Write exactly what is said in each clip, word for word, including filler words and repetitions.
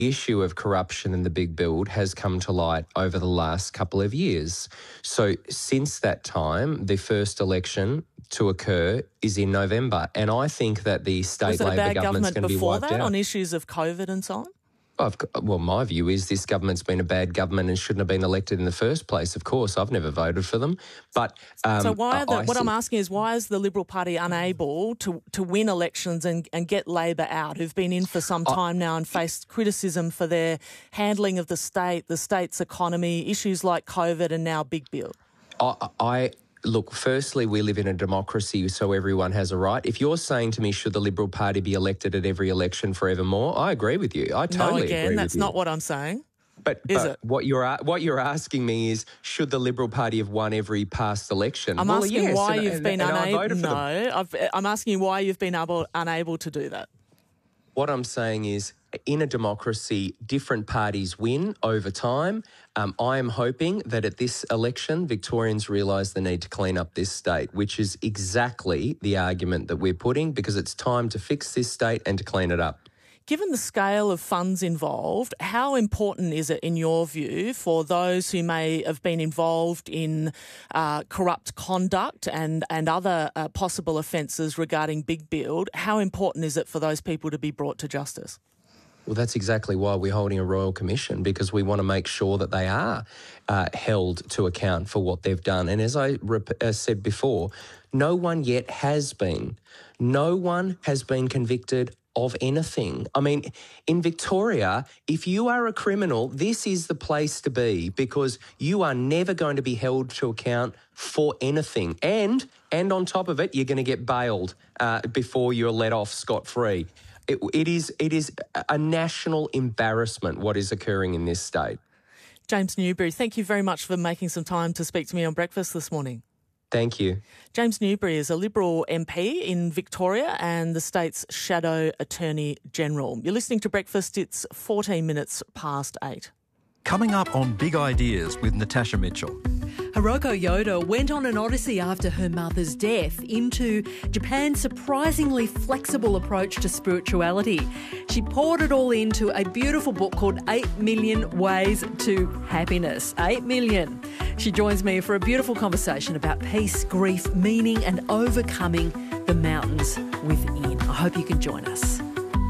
issue of corruption in the big build has come to light over the last couple of years. So since that time, the first election to occur is in November. And I think that the state Labor government's going to be wiped that, out. On issues of COVID and so on? I've got, well, my view is this government's been a bad government and shouldn't have been elected in the first place. Of course, I've never voted for them. But um, so why are the, I, what I I'm asking is why is the Liberal Party unable to, to win elections and, and get Labor out, who've been in for some time I, now and faced criticism for their handling of the state, the state's economy, issues like COVID and now Big Build? I... I Look, firstly, we live in a democracy, so everyone has a right. If you're saying to me, should the Liberal Party be elected at every election forevermore, I agree with you. I totally no, again, agree that's with you. not what I'm saying. But, is but it? what you're what you're asking me is, should the Liberal Party have won every past election? I'm well, asking yes, why and, you've and, been and unable. No, I've, I'm asking why you've been able unable to do that. What I'm saying is, in a democracy, different parties win over time. Um, I am hoping that at this election, Victorians realise the need to clean up this state, which is exactly the argument that we're putting, because it's time to fix this state and to clean it up. Given the scale of funds involved, how important is it, in your view, for those who may have been involved in uh, corrupt conduct and, and other uh, possible offences regarding Big Build, how important is it for those people to be brought to justice? Well, that's exactly why we're holding a Royal Commission, because we want to make sure that they are uh, held to account for what they've done. And as I rep- uh, said before, no one yet has been. No one has been convicted of anything. I mean, in Victoria, if you are a criminal, this is the place to be, because you are never going to be held to account for anything. And, and on top of it, you're going to get bailed uh, before you're let off scot-free. It, it is it is a national embarrassment what is occurring in this state. James Newbury, thank you very much for making some time to speak to me on Breakfast this morning. Thank you. James Newbury is a Liberal M P in Victoria and the state's Shadow Attorney General. You're listening to Breakfast. It's fourteen minutes past eight. Coming up on Big Ideas with Natasha Mitchell. Hiroko Yoda went on an odyssey after her mother's death into Japan's surprisingly flexible approach to spirituality. She poured it all into a beautiful book called Eight Million Ways to Happiness. Eight million. She joins me for a beautiful conversation about peace, grief, meaning and overcoming the mountains within. I hope you can join us.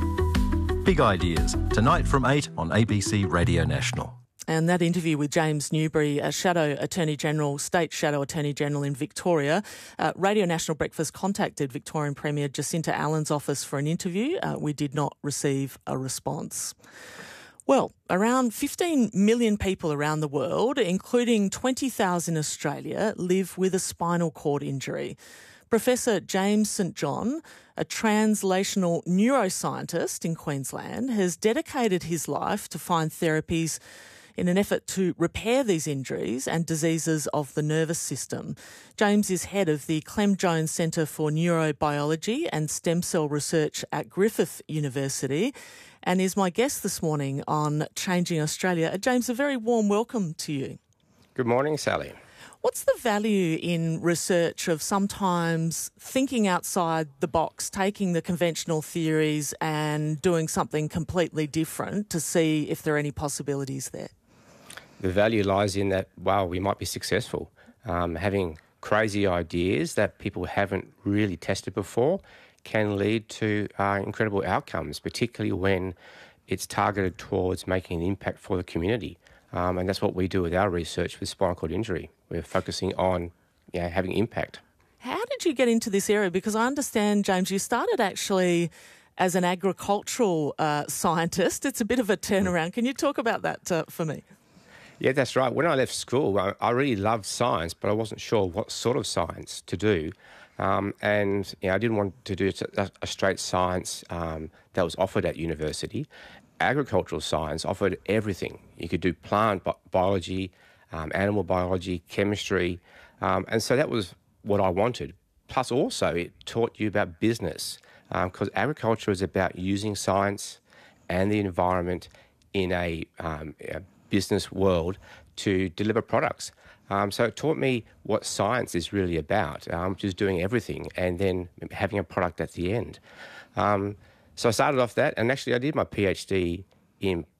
Big Ideas, tonight from eight on A B C Radio National. And that interview with James Newbury, a Shadow Attorney General, State Shadow Attorney General in Victoria. Uh, Radio National Breakfast contacted Victorian Premier Jacinta Allen's office for an interview. Uh, we did not receive a response. Well, around fifteen million people around the world, including twenty thousand in Australia, live with a spinal cord injury. Professor James St John, a translational neuroscientist in Queensland, has dedicated his life to find therapies in an effort to repair these injuries and diseases of the nervous system. James is head of the Clem Jones Centre for Neurobiology and Stem Cell Research at Griffith University and is my guest this morning on Changing Australia. Uh, James, a very warm welcome to you. Good morning, Sally. What's the value in research of sometimes thinking outside the box, taking the conventional theories and doing something completely different to see if there are any possibilities there? The value lies in that, wow, we might be successful. Um, having crazy ideas that people haven't really tested before can lead to uh, incredible outcomes, particularly when it's targeted towards making an impact for the community. Um, and that's what we do with our research with spinal cord injury. We're focusing on you know, having impact. How did you get into this area? Because I understand, James, you started actually as an agricultural uh, scientist. It's a bit of a turnaround. Can you talk about that uh, for me? Yeah, that's right. When I left school, I, I really loved science, but I wasn't sure what sort of science to do. Um, and you know, I didn't want to do a, a straight science um, that was offered at university. Agricultural science offered everything. You could do plant bi- biology, um, animal biology, chemistry. Um, and so that was what I wanted. Plus also it taught you about business because um, agriculture is about using science and the environment in a, um, a business world to deliver products. Um, so it taught me what science is really about, um, which is doing everything and then having a product at the end. Um, so I started off that, and actually I did my PhD in